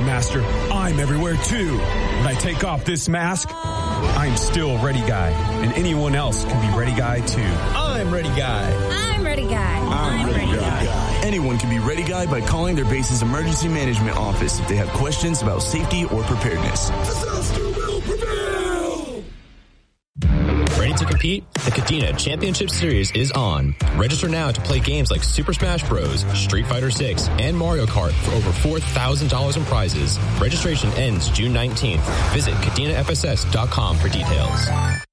Master. I'm everywhere too. When I take off this mask, I'm still Ready Guy. And anyone else can be Ready Guy too. I'm Ready Guy. I'm Ready Guy. I'm Ready Guy. Anyone can be Ready Guy by calling their base's emergency management office if they have questions about safety or preparedness. Disaster will prevail! Ready to compete? The Kadena Championship Series is on. Register now to play games like Super Smash Bros., Street Fighter 6, and Mario Kart for over $4,000 in prizes. Registration ends June 19th. Visit KadenaFSS.com for details.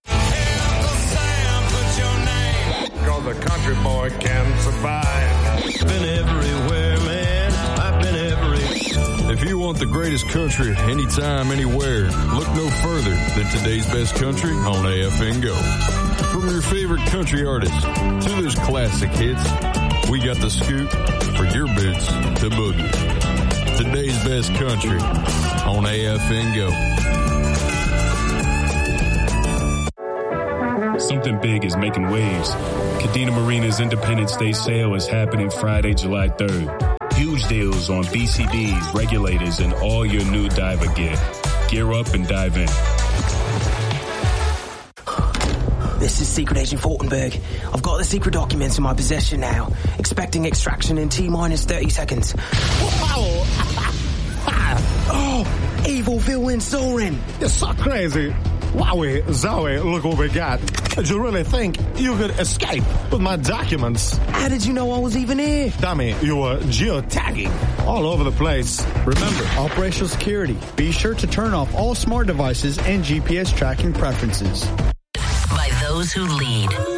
The country boy can survive. Been everywhere, man. I've been everywhere. If you want the greatest country anytime, anywhere, look no further than today's best country on AFN Go. From your favorite country artists to those classic hits, we got the scoop for your bits to boogie. Today's best country on AFN Go. Something big is making waves. Kadena Marina's Independence Day sale is happening Friday, July 3rd. Huge deals on BCDs, regulators, and all your new diver gear. Gear up and dive in. This is Secret Agent Fortenberg. I've got the secret documents in my possession now. Expecting extraction in T-minus 30 seconds. Oh, evil villain Soren. You're so crazy. Wowie, Zoe, look what we got. Did you really think you could escape with my documents? How did you know I was even here? Dummy, you were geotagging all over the place. Remember, operational security. Be sure to turn off all smart devices and GPS tracking preferences. By those who lead.